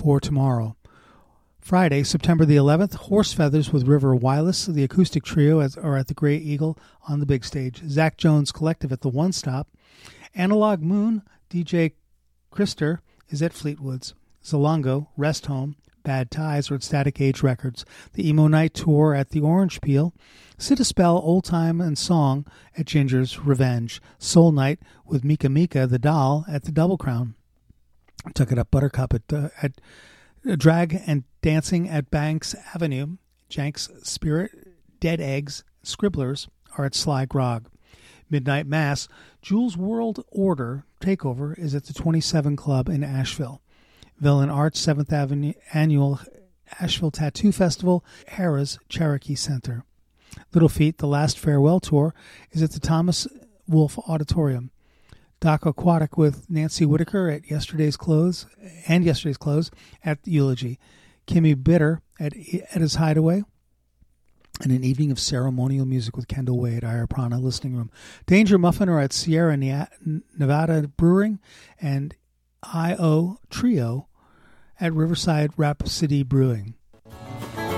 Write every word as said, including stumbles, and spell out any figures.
for tomorrow. Friday, September the eleventh, Horse Feathers with River Wireless. The acoustic trio are at the Grey Eagle on the big stage. Zach Jones Collective at the One Stop. Analog Moon, D J Krister is at Fleetwood's. Zalongo, Rest Home, Bad Ties are at Static Age Records. The Emo Night Tour at the Orange Peel. Citispell, Old Time and Song at Ginger's Revenge. Soul Night with Mika Mika, the Doll, at the Double Crown. Took It Up Buttercup at, uh, at Drag and Dancing at Banks Avenue. Jank's Spirit, Dead Eggs, Scribblers are at Sly Grog. Midnight Mass, Jules World Order Takeover is at the twenty-seven Club in Asheville. Villain Arts seventh Avenue Annual Asheville Tattoo Festival, Harrah's Cherokee Center. Little Feat, The Last Farewell Tour, is at the Thomas Wolfe Auditorium. Doc Aquatic with Nancy Whitaker at yesterday's close and yesterday's close at the Eulogy. Kimmy Bitter at Edda's Hideaway. And an evening of ceremonial music with Kendall Way at Ayaprana Listening Room. Danger Muffin are at Sierra Nevada Brewing, and I O Trio at Riverside Rhapsody Brewing.